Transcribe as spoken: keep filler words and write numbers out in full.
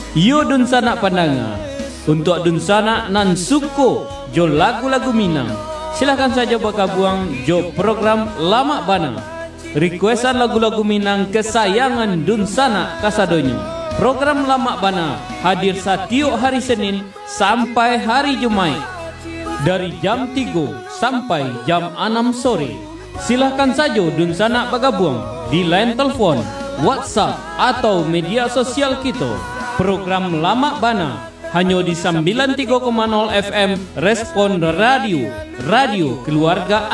Yo dun sanak pandanga. Untuk dun sanak nan suko jo lagu-lagu Minang, silahkan saja bergabung jo program Lama Bana. Requestan lagu-lagu Minang kesayangan dun sanak kasadonyo. Program Lama Bana hadir setiap hari Senin sampai hari Jumaat dari jam tiga sampai jam enam sore. Silahkan saja dun sanak bergabung di line telepon, WhatsApp atau media sosial kita. Program Lama Bana hanya di sembilan tiga koma nol F M Respon Radio, Radio Keluarga